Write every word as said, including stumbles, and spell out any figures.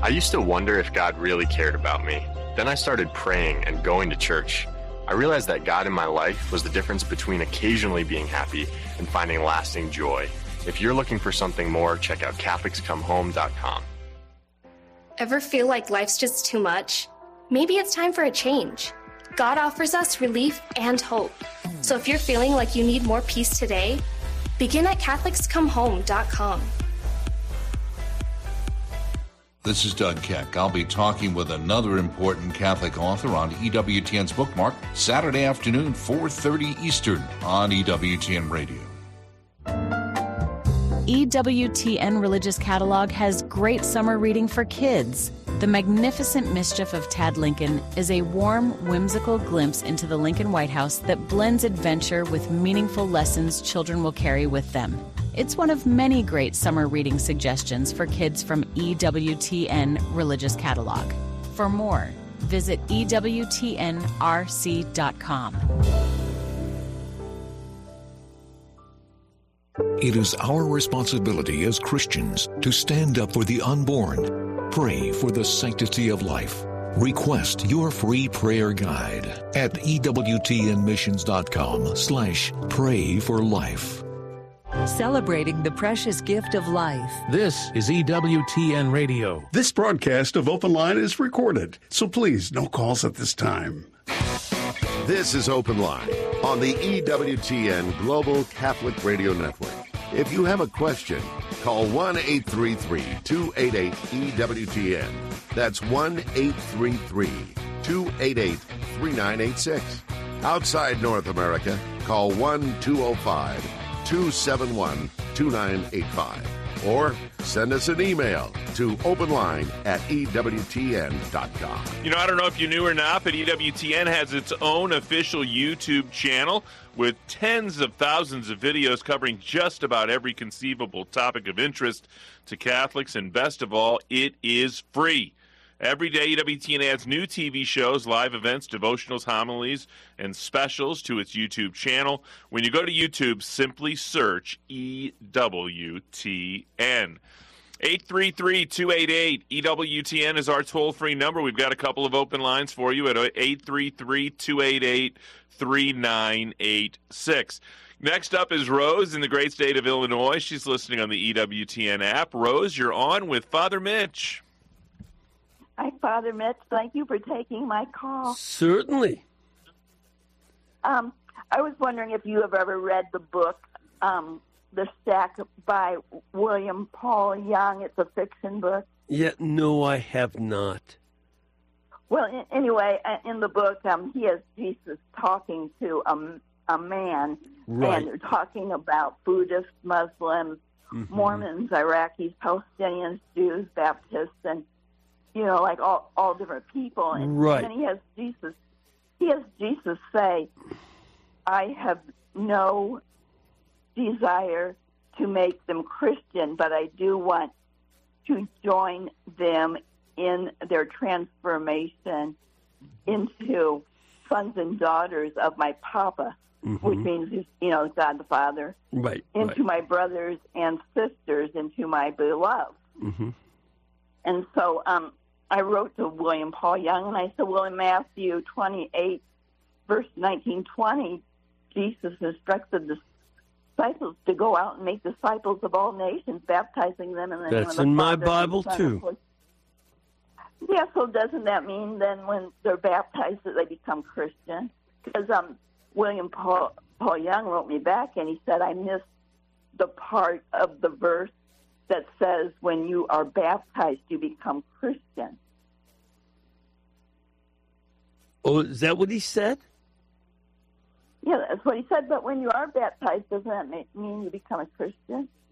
I used to wonder if God really cared about me. Then I started praying and going to church. I realized that God in my life was the difference between occasionally being happy and finding lasting joy. If you're looking for something more, check out Catholics Come Home dot com. Ever feel like life's just too much? Maybe it's time for a change. God offers us relief and hope. So if you're feeling like you need more peace today, begin at Catholics Come Home dot com. This is Doug Keck. I'll be talking with another important Catholic author on E W T N's Bookmark Saturday afternoon, four thirty Eastern on E W T N Radio. E W T N Religious Catalog has great summer reading for kids. The Magnificent Mischief of Tad Lincoln is a warm, whimsical glimpse into the Lincoln White House that blends adventure with meaningful lessons children will carry with them. It's one of many great summer reading suggestions for kids from E W T N Religious Catalog. For more, visit E W T N R C dot com. It is our responsibility as Christians to stand up for the unborn, pray for the sanctity of life. Request your free prayer guide at E W T N missions dot com slash pray for life. Celebrating the precious gift of life. This is E W T N Radio. This broadcast of Open Line is recorded, so please, no calls at this time. This is Open Line on the E W T N Global Catholic Radio Network. If you have a question, call one eight three three, two eight eight, E W T N. That's one eight three three, two eight eight, three nine eight six. Outside North America, call one two zero five, two seven one, two nine eight five. Or send us an email to openline at E W T N dot com. You know, I don't know if you knew or not, but E W T N has its own official YouTube channel with tens of thousands of videos covering just about every conceivable topic of interest to Catholics. And best of all, it is free. Every day, E W T N adds new T V shows, live events, devotionals, homilies, and specials to its YouTube channel. When you go to YouTube, simply search E W T N. eight three three, two eight eight, E W T N is our toll-free number. We've got a couple of open lines for you at eight three three, two eight eight, three nine eight six. Next up is Rose in the great state of Illinois. She's listening on the E W T N app. Rose, you're on with Father Mitch. Hi, Father Mitch. Thank you for taking my call. Certainly. Um, I was wondering if you have ever read the book, um, The Stack by William Paul Young. It's a fiction book. Yeah, no, I have not. Well, in, anyway, in the book, um, he has Jesus talking to a, a man, right. and they're talking about Buddhists, Muslims, mm-hmm. Mormons, Iraqis, Palestinians, Jews, Baptists, and you know, like all, all different people. And right. then he has Jesus, he has Jesus say, I have no desire to make them Christian, but I do want to join them in their transformation into sons and daughters of my Papa, mm-hmm. which means, you know, God the Father, right, into right. my brothers and sisters, into my beloved. Mm-hmm. And so um, I wrote to William Paul Young, and I said, well, in Matthew twenty-eight, verse nineteen, twenty, Jesus instructed the disciples to go out and make disciples of all nations, baptizing them in the name of the Father. That's in my Bible, too. Yeah, so doesn't that mean then when they're baptized that they become Christian? Because um, William Paul, Paul Young wrote me back, and he said, I missed the part of the verse that says when you are baptized, you become Christian. Oh, is that what he said? Yeah, that's what he said. But when you are baptized, doesn't that mean you become a Christian?